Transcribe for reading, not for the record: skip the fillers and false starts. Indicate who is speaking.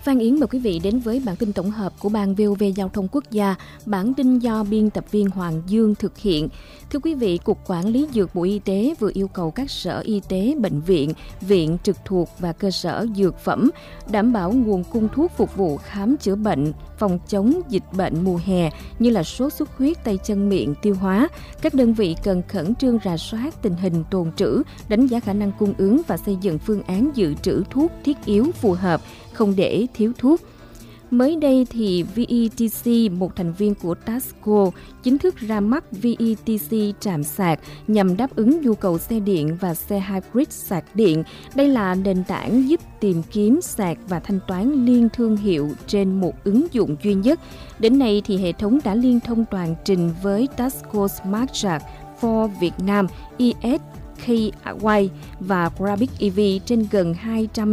Speaker 1: Phan Yến mời quý vị đến với bản tin tổng hợp của Ban VOV Giao thông Quốc gia, bản tin do biên tập viên Hoàng Dương thực hiện. Thưa quý vị, Cục Quản lý Dược Bộ Y tế vừa yêu cầu các sở y tế, bệnh viện, viện trực thuộc và cơ sở dược phẩm đảm bảo nguồn cung thuốc phục vụ khám chữa bệnh, phòng chống dịch bệnh mùa hè như là sốt xuất huyết, tay chân miệng, tiêu hóa. Các đơn vị cần khẩn trương rà soát tình hình tồn trữ, đánh giá khả năng cung ứng và xây dựng phương án dự trữ thuốc thiết yếu phù hợp, không để thiếu thuốc. Mới đây thì VETC, một thành viên của Tasco, chính thức ra mắt VETC trạm sạc nhằm đáp ứng nhu cầu xe điện và xe hybrid sạc điện. Đây là nền tảng giúp tìm kiếm, sạc và thanh toán liên thương hiệu trên một ứng dụng duy nhất. Đến nay thì hệ thống đã liên thông toàn trình với Tasco Smart Charge for Việt Nam, ES KY và Grabic EV trên gần 200